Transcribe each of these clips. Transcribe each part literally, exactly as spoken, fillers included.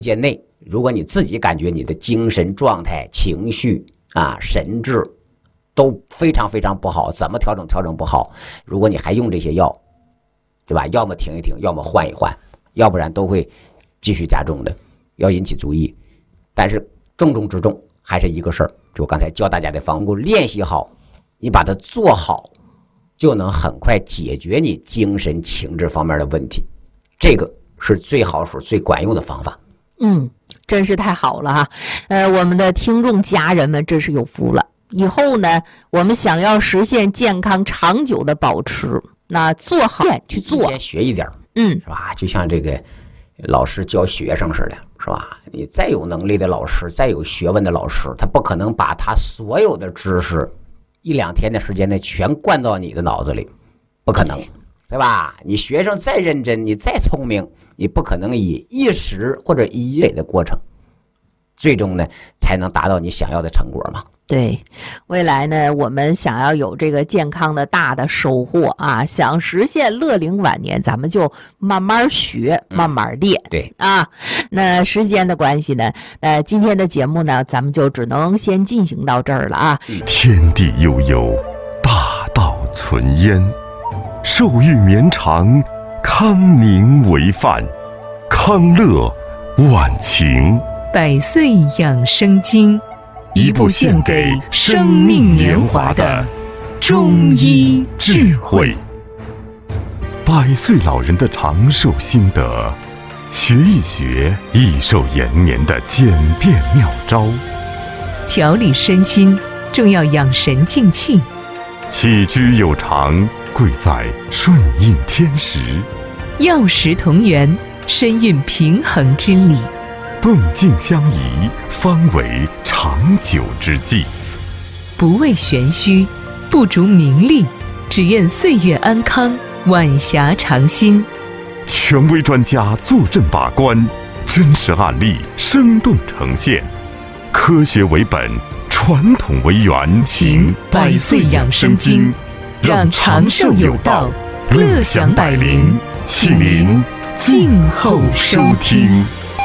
间内，如果你自己感觉你的精神状态、情绪啊、神志都非常非常不好，怎么调整调整不好，如果你还用这些药，对吧？要么停一停，要么换一换，要不然都会继续加重的，要引起注意。但是重中之重还是一个事儿，就我刚才教大家的方法，练习好，你把它做好，就能很快解决你精神情志方面的问题。这个是最好使、最管用的方法。 嗯，真是太好了哈！呃，我们的听众家人们真是有福了。以后呢，我们想要实现健康长久的保持，那做好去做， 先学一点， 嗯， 是吧？就像这个老师教学生似的，是吧？你再有能力的老师，再有学问的老师，他不可能把他所有的知识一两天的时间内全灌到你的脑子里，不可能，对吧？你学生再认真，你再聪明，你不可能以一时或者一夜的过程，最终呢才能达到你想要的成果嘛。 对，未来呢，我们想要有这个健康的大的收获啊，想实现乐龄晚年，咱们就慢慢学，慢慢练。 嗯、对啊，那时间的关系呢，呃，今天的节目呢，咱们就只能先进行到这儿了啊。 天地悠悠，大道存焉，寿欲绵长，康宁为范，康乐晚晴。 百岁养生经，一部献给生命年华的中医智慧。 百岁老人的长寿心得，学一学益寿延年的简便妙招。 调理身心，正要养神静气。 起居有常，贵在顺应天时。 药食同源，深蕴平衡之理。 动静相宜，方为长久之计。 不为玄虚，不逐名利，只愿岁月安康，晚霞长新。 权威专家坐镇把关，真实案例生动呈现，科学为本，传统为源。 请百岁养生经，让长寿有道，乐享百龄。请您静候收听。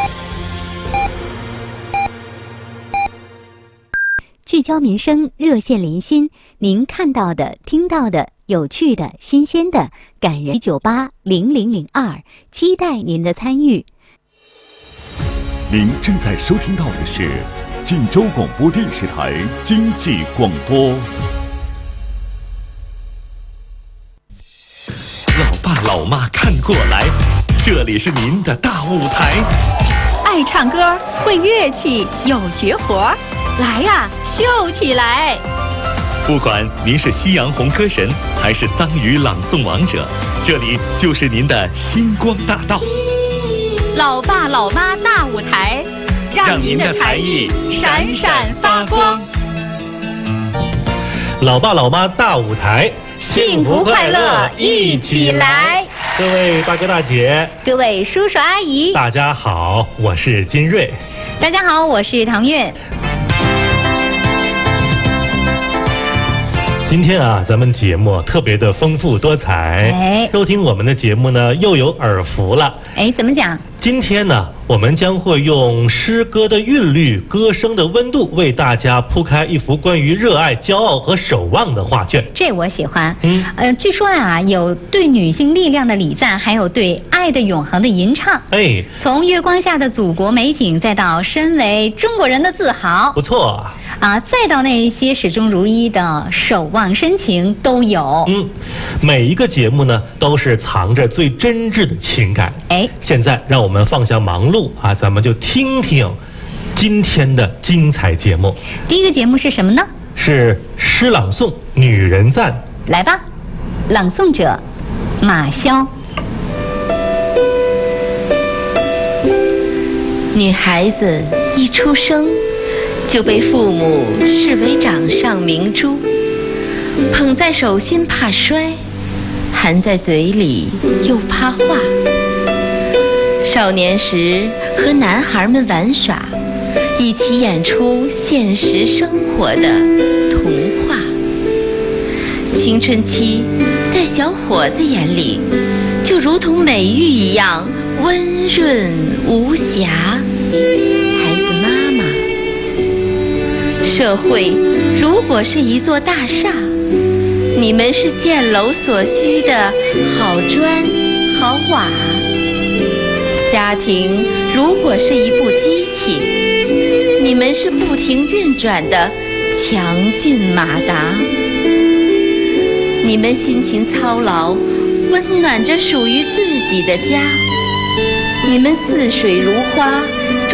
聚焦民生，热线连心，您看到的、听到的、有趣的、新鲜的、感人。一九八零零零二，期待您的参与。 您正在收听到的是晋州广播电视台经济广播。老爸老妈看过来，这里是您的大舞台。 爱唱歌，会乐器，有绝活。来呀，秀起来！ 不管您是夕阳红歌神，还是桑语朗诵王者，这里就是您的星光大道。 老爸老妈大舞台，让您的才艺闪闪发光。 老爸老妈大舞台， 幸福快乐一起来！ 各位大哥大姐， 各位叔叔阿姨， 大家好，我是金瑞。 大家好，我是唐月。 今天啊，咱们节目特别的丰富多彩， 哎， 收听我们的节目呢，又有耳福了。 哎，怎么讲？ 今天呢，我们将会用诗歌的韵律、歌声的温度，为大家铺开一幅关于热爱、骄傲和守望的画卷。 这我喜欢。 嗯， 呃，据说啊，有对女性力量的礼赞，还有对爱的永恒的吟唱。 哎， 从月光下的祖国美景，再到身为中国人的自豪， 不错啊，再到那些始终如一的守望深情，都有。 嗯，每一个节目呢，都是藏着最真挚的情感。 哎， 现在让我们放下忙碌啊，咱们就听听今天的精彩节目。 第一个节目是什么呢？ 是诗朗诵《女人赞》。 来吧，朗诵者马潇。 女孩子一出生就被父母视为掌上明珠，捧在手心怕摔，含在嘴里又怕化。少年时和男孩们玩耍，一起演出现实生活的童话。青春期在小伙子眼里，就如同美玉一样温润无瑕。 社会如果是一座大厦，你们是建楼所需的好砖好瓦；家庭如果是一部机器，你们是不停运转的强劲马达。你们辛勤操劳，温暖着属于自己的家；你们似水如花，